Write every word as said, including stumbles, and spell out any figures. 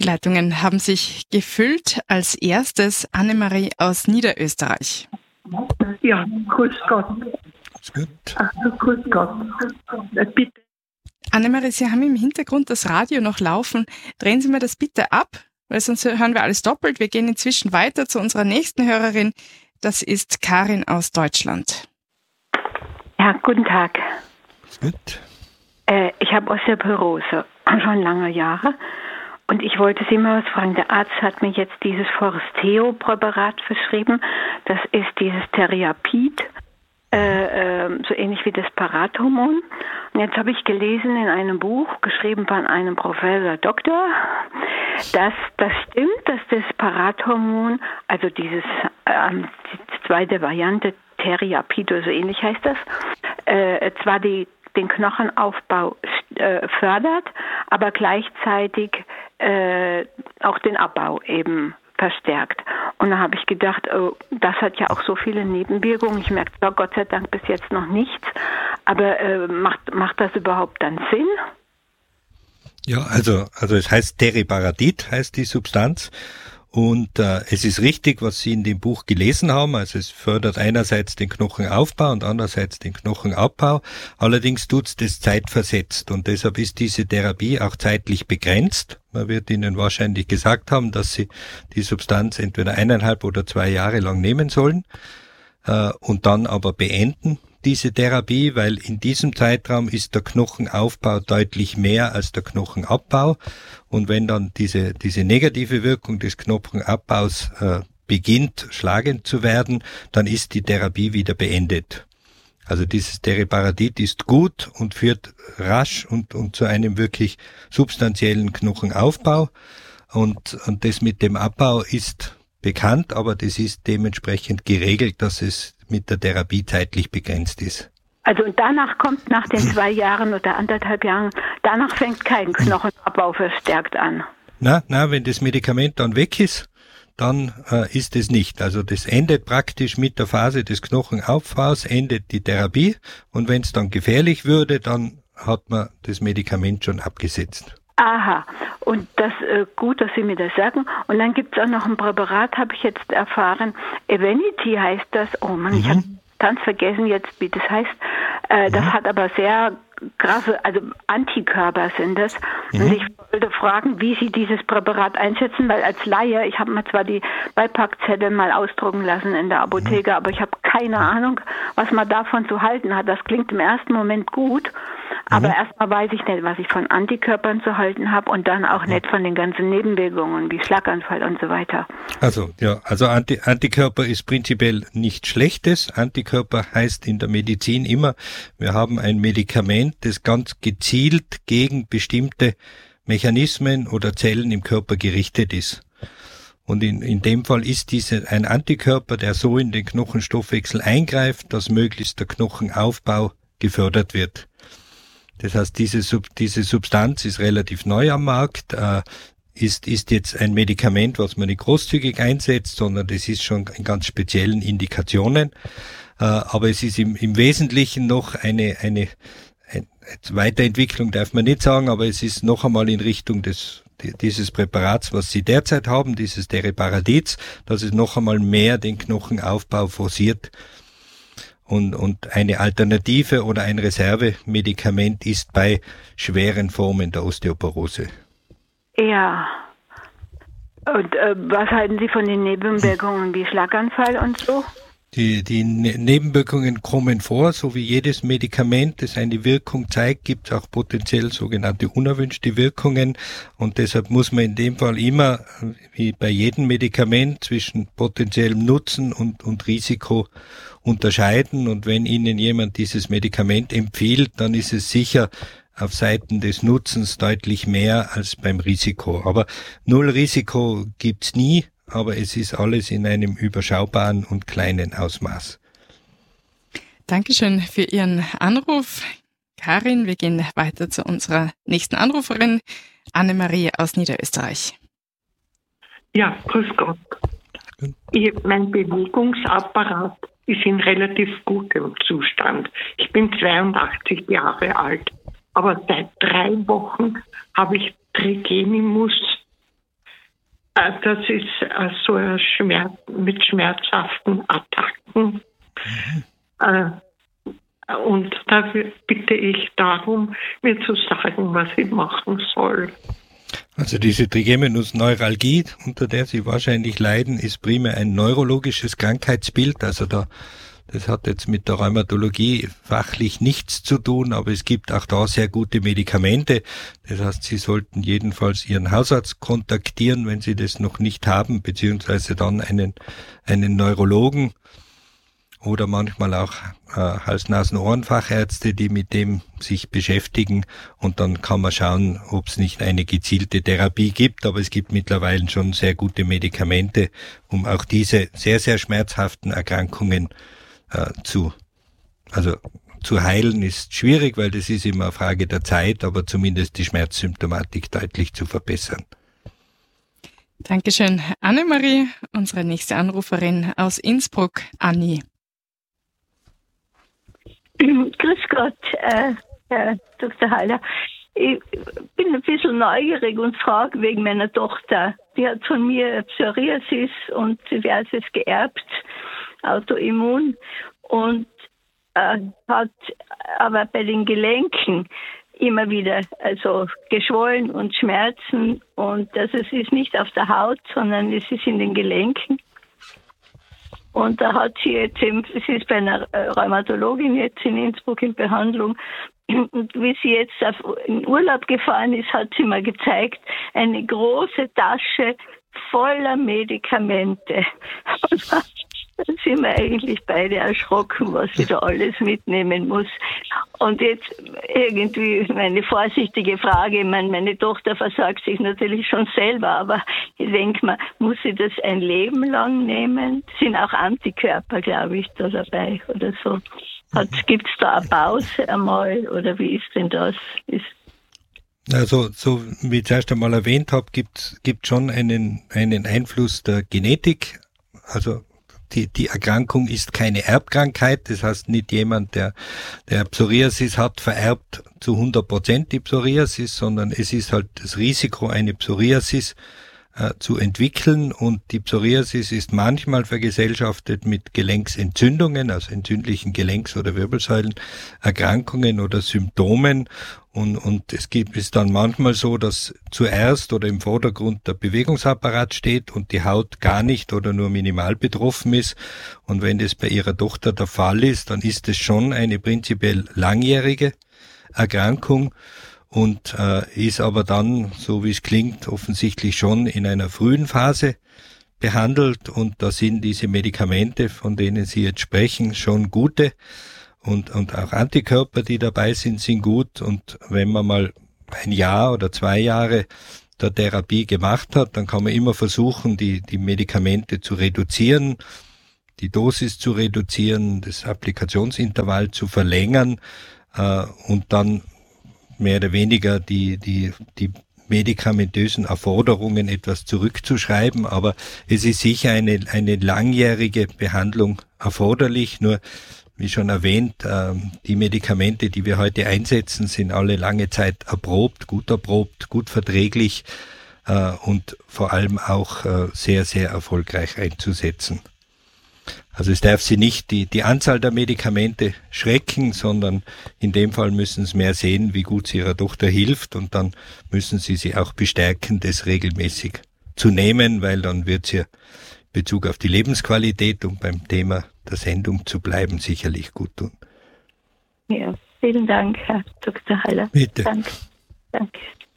Die Leitungen haben sich gefüllt. Als erstes Annemarie aus Niederösterreich. Ja, grüß Gott. Gut. Also, grüß Gott. Äh, bitte. Annemarie, Sie haben im Hintergrund das Radio noch laufen. Drehen Sie mir das bitte ab, weil sonst hören wir alles doppelt. Wir gehen inzwischen weiter zu unserer nächsten Hörerin. Das ist Karin aus Deutschland. Ja, guten Tag. Gut. Äh, ich habe Osteoporose, schon lange Jahre. Und ich wollte Sie mal was fragen. Der Arzt hat mir jetzt dieses Foresteo-Präparat verschrieben. Das ist dieses Theriapid, äh, äh, so ähnlich wie das Parathormon. Und jetzt habe ich gelesen in einem Buch, geschrieben von einem Professor Doktor, dass das stimmt, dass das Parathormon, also dieses ähm, die zweite Variante Theriapid oder so ähnlich heißt das, äh, zwar die den Knochenaufbau äh, fördert, aber gleichzeitig äh, auch den Abbau eben verstärkt. Und da habe ich gedacht, oh, das hat ja auch so viele Nebenwirkungen. Ich merke zwar Gott sei Dank bis jetzt noch nichts, aber äh, macht, macht das überhaupt dann Sinn? Ja, also, also es heißt Teriparatid, heißt die Substanz. Und äh, es ist richtig, was Sie in dem Buch gelesen haben. Also es fördert einerseits den Knochenaufbau und andererseits den Knochenabbau. Allerdings tut's das zeitversetzt und deshalb ist diese Therapie auch zeitlich begrenzt. Man wird Ihnen wahrscheinlich gesagt haben, dass Sie die Substanz entweder eineinhalb oder zwei Jahre lang nehmen sollen äh, und dann aber beenden diese Therapie, weil in diesem Zeitraum ist der Knochenaufbau deutlich mehr als der Knochenabbau. Und wenn dann diese, diese negative Wirkung des Knochenabbaus äh, beginnt, schlagend zu werden, dann ist die Therapie wieder beendet. Also dieses Teriparatid ist gut und führt rasch und, und zu einem wirklich substanziellen Knochenaufbau. Und, und das mit dem Abbau ist bekannt, aber das ist dementsprechend geregelt, dass es mit der Therapie zeitlich begrenzt ist. Also und danach kommt nach den zwei Jahren oder anderthalb Jahren, danach fängt kein Knochenabbau verstärkt an. Na, na, wenn das Medikament dann weg ist, dann äh, ist es nicht. Also das endet praktisch mit der Phase des Knochenaufbaus, endet die Therapie und wenn es dann gefährlich würde, dann hat man das Medikament schon abgesetzt. Aha, und das äh, gut, dass Sie mir das sagen. Und dann gibt es auch noch ein Präparat, habe ich jetzt erfahren. Evenity heißt das. Oh Mann, mhm. ich habe ganz vergessen jetzt, wie das heißt. Äh, mhm. Das hat aber sehr krasse, also Antikörper sind das. Mhm. Und ich wollte fragen, wie Sie dieses Präparat einschätzen, weil als Laie, ich habe mir zwar die Beipackzettel mal ausdrucken lassen in der Apotheke, mhm. aber ich habe keine Ahnung, was man davon zu halten hat. Das klingt im ersten Moment gut, aber mhm. erstmal weiß ich nicht, was ich von Antikörpern zu halten habe und dann auch nicht von den ganzen Nebenwirkungen wie Schlaganfall und so weiter. Also ja, also Anti- Antikörper ist prinzipiell nichts Schlechtes. Antikörper heißt in der Medizin immer, wir haben ein Medikament, das ganz gezielt gegen bestimmte Mechanismen oder Zellen im Körper gerichtet ist. Und in, in dem Fall ist diese ein Antikörper, der so in den Knochenstoffwechsel eingreift, dass möglichst der Knochenaufbau gefördert wird. Das heißt, diese, Sub, diese Substanz ist relativ neu am Markt, äh, ist, ist jetzt ein Medikament, was man nicht großzügig einsetzt, sondern das ist schon in ganz speziellen Indikationen. Äh, aber es ist im, im Wesentlichen noch eine, eine, eine Weiterentwicklung, darf man nicht sagen, aber es ist noch einmal in Richtung des, dieses Präparats, was Sie derzeit haben, dieses Teriparatids, dass es noch einmal mehr den Knochenaufbau forciert. Und, und eine Alternative oder ein Reservemedikament ist bei schweren Formen der Osteoporose. Ja. Und äh, was halten Sie von den Nebenwirkungen wie Schlaganfall und so? Die, die ne- Nebenwirkungen kommen vor, so wie jedes Medikament, das eine Wirkung zeigt, gibt es auch potenziell sogenannte unerwünschte Wirkungen. Und deshalb muss man in dem Fall immer, wie bei jedem Medikament, zwischen potenziellem Nutzen und, und Risiko unterscheiden. Und wenn Ihnen jemand dieses Medikament empfiehlt, dann ist es sicher auf Seiten des Nutzens deutlich mehr als beim Risiko. Aber null Risiko gibt's nie, aber es ist alles in einem überschaubaren und kleinen Ausmaß. Dankeschön für Ihren Anruf, Karin. Wir gehen weiter zu unserer nächsten Anruferin, Annemarie aus Niederösterreich. Ja, grüß Gott. Ich, mein Bewegungsapparat ist in relativ gutem Zustand. Ich bin zweiundachtzig Jahre alt, aber seit drei Wochen habe ich Trigemimus Das ist so ein Schmerz, mit schmerzhaften Attacken. Mhm. Und da bitte ich darum, mir zu sagen, was ich machen soll. Also diese Trigeminusneuralgie, unter der Sie wahrscheinlich leiden, ist primär ein neurologisches Krankheitsbild. Also da, das hat jetzt mit der Rheumatologie fachlich nichts zu tun, aber es gibt auch da sehr gute Medikamente. Das heißt, Sie sollten jedenfalls Ihren Hausarzt kontaktieren, wenn Sie das noch nicht haben, beziehungsweise dann einen, einen Neurologen. Oder manchmal auch äh, Hals-Nasen-Ohren-Fachärzte, die mit dem sich beschäftigen, und dann kann man schauen, ob es nicht eine gezielte Therapie gibt, aber es gibt mittlerweile schon sehr gute Medikamente, um auch diese sehr, sehr schmerzhaften Erkrankungen äh, zu, also zu heilen ist schwierig, weil das ist immer eine Frage der Zeit, aber zumindest die Schmerzsymptomatik deutlich zu verbessern. Dankeschön, Annemarie. Unsere nächste Anruferin aus Innsbruck, Anni. Grüß Gott, äh, Herr Doktor Haller. Ich bin ein bisschen neugierig und frage wegen meiner Tochter. Die hat von mir Psoriasis und diverses geerbt, Autoimmun, und äh, hat aber bei den Gelenken immer wieder also geschwollen und Schmerzen, und also es ist nicht auf der Haut, sondern es ist in den Gelenken. Und da hat sie jetzt eben, sie ist bei einer Rheumatologin jetzt in Innsbruck in Behandlung. Und wie sie jetzt auf, in Urlaub gefahren ist, hat sie mir gezeigt, eine große Tasche voller Medikamente. Und da sind wir eigentlich beide erschrocken, was sie da alles mitnehmen muss. Und jetzt irgendwie meine vorsichtige Frage, ich meine, meine Tochter versagt sich natürlich schon selber, aber ich denke mal, muss sie das ein Leben lang nehmen? Sind auch Antikörper, glaube ich, da dabei oder so? Gibt es da eine Pause einmal oder wie ist denn das? Ist Also, so wie ich zuerst einmal erwähnt habe, gibt gibt schon einen einen Einfluss der Genetik. Also die die Erkrankung ist keine Erbkrankheit. Das heißt, nicht jemand, der der Psoriasis hat, vererbt zu hundert Prozent die Psoriasis, sondern es ist halt das Risiko, eine Psoriasis äh, zu entwickeln, und die Psoriasis ist manchmal vergesellschaftet mit Gelenksentzündungen, also entzündlichen Gelenks- oder Wirbelsäulenerkrankungen oder Symptomen. Und, und es gibt es dann manchmal so, dass zuerst oder im Vordergrund der Bewegungsapparat steht und die Haut gar nicht oder nur minimal betroffen ist. Und wenn das bei ihrer Tochter der Fall ist, dann ist es schon eine prinzipiell langjährige Erkrankung und äh, ist aber dann, so wie es klingt, offensichtlich schon in einer frühen Phase behandelt. Und da sind diese Medikamente, von denen Sie jetzt sprechen, schon gute. Und, und auch Antikörper, die dabei sind, sind gut. Und wenn man mal ein Jahr oder zwei Jahre der Therapie gemacht hat, dann kann man immer versuchen, die, die Medikamente zu reduzieren, die Dosis zu reduzieren, das Applikationsintervall zu verlängern, äh, und dann mehr oder weniger die, die, die medikamentösen Erforderungen etwas zurückzuschreiben. Aber es ist sicher eine, eine langjährige Behandlung erforderlich. Nur, wie schon erwähnt, die Medikamente, die wir heute einsetzen, sind alle lange Zeit erprobt, gut erprobt, gut verträglich und vor allem auch sehr, sehr erfolgreich einzusetzen. Also es darf Sie nicht die, die Anzahl der Medikamente schrecken, sondern in dem Fall müssen Sie mehr sehen, wie gut es Ihrer Tochter hilft, und dann müssen Sie sie auch bestärken, das regelmäßig zu nehmen, weil dann wird es ihr in Bezug auf die Lebensqualität, um beim Thema der Sendung zu bleiben, sicherlich gut tun. Ja, vielen Dank, Herr Doktor Haller. Bitte. Danke. Danke.